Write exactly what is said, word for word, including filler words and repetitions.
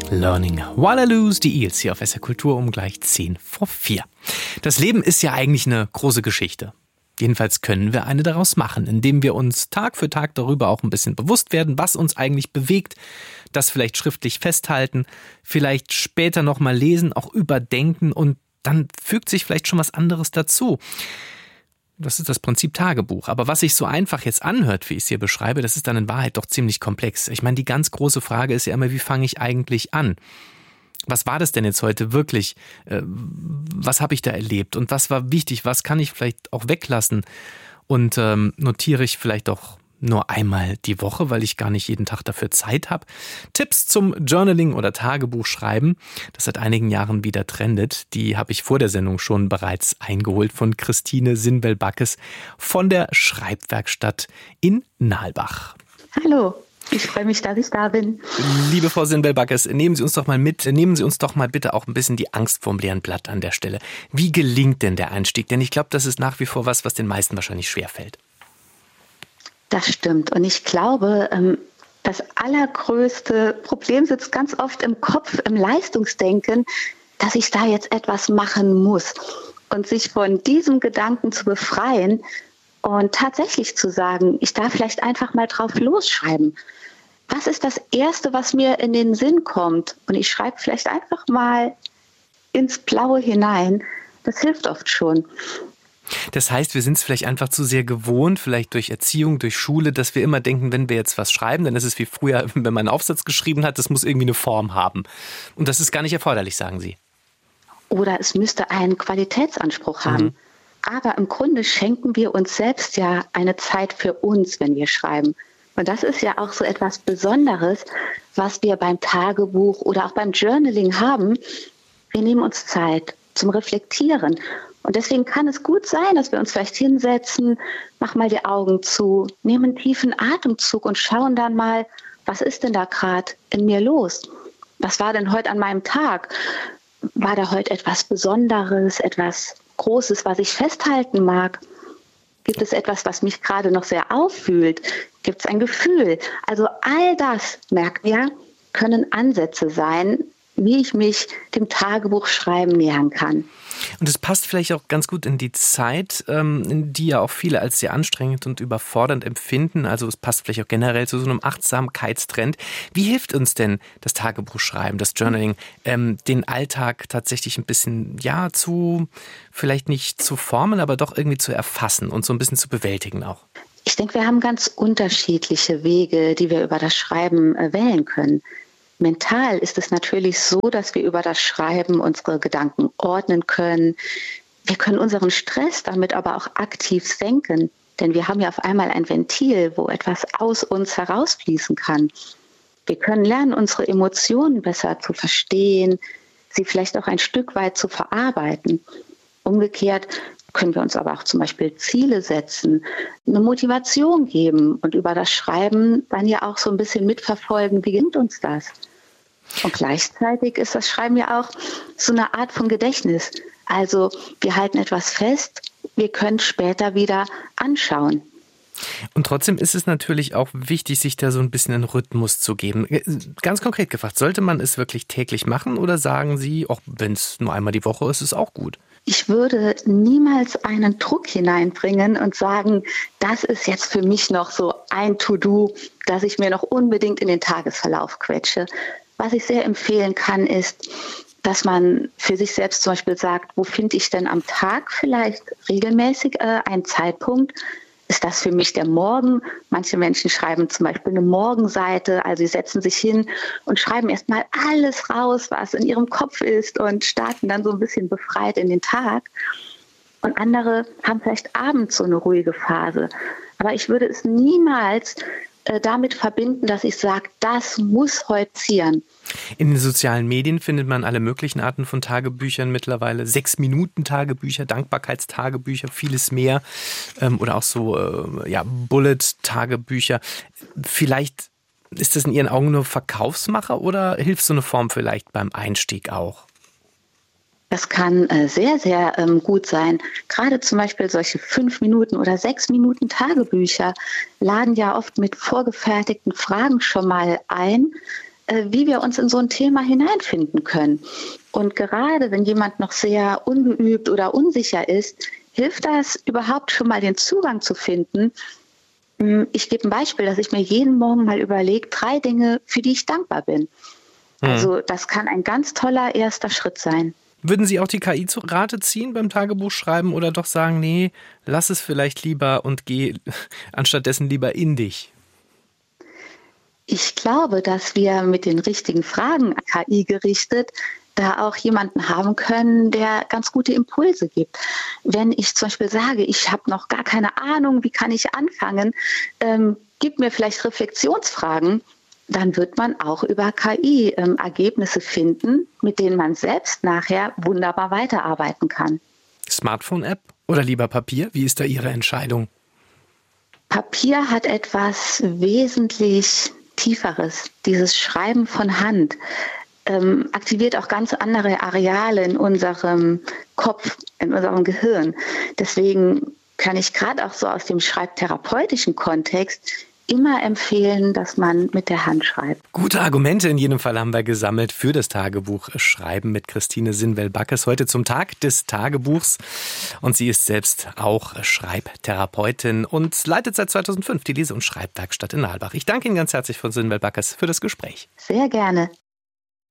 Learning While I Lose, die Eels hier auf S R Kultur um gleich zehn vor vier. Das Leben ist ja eigentlich eine große Geschichte. Jedenfalls können wir eine daraus machen, indem wir uns Tag für Tag darüber auch ein bisschen bewusst werden, was uns eigentlich bewegt, das vielleicht schriftlich festhalten, vielleicht später nochmal lesen, auch überdenken und dann fügt sich vielleicht schon was anderes dazu. Das ist das Prinzip Tagebuch. Aber was sich so einfach jetzt anhört, wie ich es hier beschreibe, das ist dann in Wahrheit doch ziemlich komplex. Ich meine, die ganz große Frage ist ja immer, wie fange ich eigentlich an? Was war das denn jetzt heute wirklich? Was habe ich da erlebt? Und was war wichtig? Was kann ich vielleicht auch weglassen? Und ähm, notiere ich vielleicht auch nur einmal die Woche, weil ich gar nicht jeden Tag dafür Zeit habe. Tipps zum Journaling oder Tagebuchschreiben, das seit einigen Jahren wieder trendet, die habe ich vor der Sendung schon bereits eingeholt von Christine Sinbel-Backes von der Schreibwerkstatt in Nalbach. Hallo. Ich freue mich, dass ich da bin. Liebe Frau Sinbel-Backes, nehmen Sie uns doch mal mit, nehmen Sie uns doch mal bitte auch ein bisschen die Angst vorm leeren Blatt an der Stelle. Wie gelingt denn der Einstieg? Denn ich glaube, das ist nach wie vor was, was den meisten wahrscheinlich schwerfällt. Das stimmt. Und ich glaube, das allergrößte Problem sitzt ganz oft im Kopf, im Leistungsdenken, dass ich da jetzt etwas machen muss. Und sich von diesem Gedanken zu befreien und tatsächlich zu sagen, ich darf vielleicht einfach mal drauf losschreiben. Was ist das Erste, was mir in den Sinn kommt? Und ich schreibe vielleicht einfach mal ins Blaue hinein. Das hilft oft schon. Das heißt, wir sind es vielleicht einfach zu sehr gewohnt, vielleicht durch Erziehung, durch Schule, dass wir immer denken, wenn wir jetzt was schreiben, dann ist es wie früher, wenn man einen Aufsatz geschrieben hat, das muss irgendwie eine Form haben. Und das ist gar nicht erforderlich, sagen Sie. Oder es müsste einen Qualitätsanspruch haben. Mhm. Aber im Grunde schenken wir uns selbst ja eine Zeit für uns, wenn wir schreiben. Und das ist ja auch so etwas Besonderes, was wir beim Tagebuch oder auch beim Journaling haben. Wir nehmen uns Zeit zum Reflektieren. Und deswegen kann es gut sein, dass wir uns vielleicht hinsetzen, machen mal die Augen zu, nehmen einen tiefen Atemzug und schauen dann mal, was ist denn da gerade in mir los? Was war denn heute an meinem Tag? War da heute etwas Besonderes, etwas Großes, was ich festhalten mag? Gibt es etwas, was mich gerade noch sehr auffühlt? Gibt es ein Gefühl? Also all das, merkt ihr, können Ansätze sein, wie ich mich dem Tagebuchschreiben nähern kann. Und es passt vielleicht auch ganz gut in die Zeit, in die ja auch viele als sehr anstrengend und überfordernd empfinden. Also es passt vielleicht auch generell zu so einem Achtsamkeitstrend. Wie hilft uns denn das Tagebuchschreiben, das Journaling, den Alltag tatsächlich ein bisschen, ja, zu, vielleicht nicht zu formen, aber doch irgendwie zu erfassen und so ein bisschen zu bewältigen auch? Ich denke, wir haben ganz unterschiedliche Wege, die wir über das Schreiben wählen können. Mental ist es natürlich so, dass wir über das Schreiben unsere Gedanken ordnen können. Wir können unseren Stress damit aber auch aktiv senken, denn wir haben ja auf einmal ein Ventil, wo etwas aus uns herausfließen kann. Wir können lernen, unsere Emotionen besser zu verstehen, sie vielleicht auch ein Stück weit zu verarbeiten. Umgekehrt können wir uns aber auch zum Beispiel Ziele setzen, eine Motivation geben und über das Schreiben dann ja auch so ein bisschen mitverfolgen, wie gelingt uns das? Und gleichzeitig ist das Schreiben ja auch so eine Art von Gedächtnis. Also wir halten etwas fest, wir können später wieder anschauen. Und trotzdem ist es natürlich auch wichtig, sich da so ein bisschen einen Rhythmus zu geben. Ganz konkret gefragt, sollte man es wirklich täglich machen oder sagen Sie, auch wenn es nur einmal die Woche ist, ist es auch gut? Ich würde niemals einen Druck hineinbringen und sagen, das ist jetzt für mich noch so ein To-Do, das ich mir noch unbedingt in den Tagesverlauf quetsche. Was ich sehr empfehlen kann, ist, dass man für sich selbst zum Beispiel sagt, wo finde ich denn am Tag vielleicht regelmäßig äh, einen Zeitpunkt? Ist das für mich der Morgen? Manche Menschen schreiben zum Beispiel eine Morgenseite, also sie setzen sich hin und schreiben erstmal alles raus, was in ihrem Kopf ist und starten dann so ein bisschen befreit in den Tag. Und andere haben vielleicht abends so eine ruhige Phase. Aber ich würde es niemals äh, damit verbinden, dass ich sage, das muss heute passieren. In den sozialen Medien findet man alle möglichen Arten von Tagebüchern mittlerweile. Sechs-Minuten-Tagebücher, Dankbarkeitstagebücher, vieles mehr. Ähm, oder auch so äh, ja, Bullet-Tagebücher. Vielleicht ist das in Ihren Augen nur Verkaufsmacher oder hilft so eine Form vielleicht beim Einstieg auch? Das kann äh, sehr, sehr ähm, gut sein. Gerade zum Beispiel solche fünf Minuten oder sechs Minuten Tagebücher laden ja oft mit vorgefertigten Fragen schon mal ein, wie wir uns in so ein Thema hineinfinden können. Und gerade wenn jemand noch sehr ungeübt oder unsicher ist, hilft das überhaupt schon mal den Zugang zu finden. Ich gebe ein Beispiel, dass ich mir jeden Morgen mal überlege, drei Dinge, für die ich dankbar bin. Mhm. Also das kann ein ganz toller erster Schritt sein. Würden Sie auch die K I zu Rate ziehen beim Tagebuchschreiben oder doch sagen, nee, lass es vielleicht lieber und geh anstattdessen lieber in dich? Ich glaube, dass wir mit den richtigen Fragen K I gerichtet da auch jemanden haben können, der ganz gute Impulse gibt. Wenn ich zum Beispiel sage, ich habe noch gar keine Ahnung, wie kann ich anfangen, ähm, gib mir vielleicht Reflexionsfragen, dann wird man auch über K I ähm, Ergebnisse finden, mit denen man selbst nachher wunderbar weiterarbeiten kann. Smartphone-App oder lieber Papier? Wie ist da Ihre Entscheidung? Papier hat etwas wesentlich Tieferes, dieses Schreiben von Hand. Ähm, aktiviert auch ganz andere Areale in unserem Kopf, in unserem Gehirn. Deswegen kann ich gerade auch so aus dem schreibtherapeutischen Kontext immer empfehlen, dass man mit der Hand schreibt. Gute Argumente in jedem Fall haben wir gesammelt für das Tagebuch Schreiben mit Christine Sinnwell-Backes. Heute zum Tag des Tagebuchs. Und sie ist selbst auch Schreibtherapeutin und leitet seit zweitausendfünf die Lese- und Schreibwerkstatt in Nalbach. Ich danke Ihnen ganz herzlich, Frau Sinnwell-Backes, für das Gespräch. Sehr gerne.